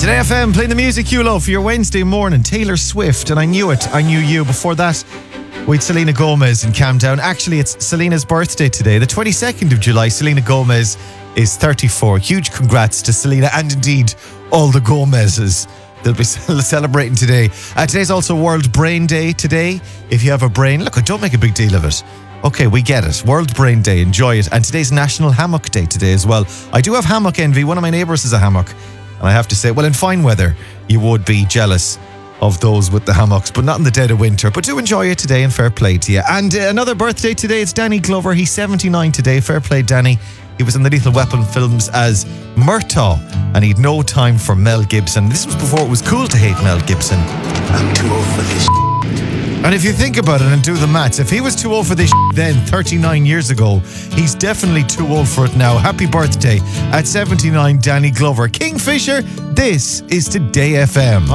Today FM playing the music you love for your Wednesday morning. Taylor Swift, and I knew it, I knew you. Before that, with Selena Gomez and Calm Down. Actually, it's Selena's birthday today, the 22nd of July. Selena Gomez is 34. Huge congrats to Selena and indeed all the Gomezes. They'll be celebrating today. Today's also World Brain Day today. If you have a brain, look, don't make a big deal of it. Okay, we get it. World Brain Day, enjoy it. And today's National Hammock Day today as well. I do have hammock envy. One of my neighbours has a hammock. And I have to say, well, in fine weather, you would be jealous of those with the hammocks, but not in the dead of winter. But do enjoy it today and fair play to you. And another birthday today, it's Danny Glover. He's 79 today. Fair play, Danny. He was in the Lethal Weapon films as Murtaugh, and he'd no time for Mel Gibson. This was before it was cool to hate Mel Gibson. I'm too old for this. And if you think about it and do the maths, if he was too old for this then 39 years ago, he's definitely too old for it now. Happy birthday at 79, Danny Glover. Kingfisher, this is Today FM.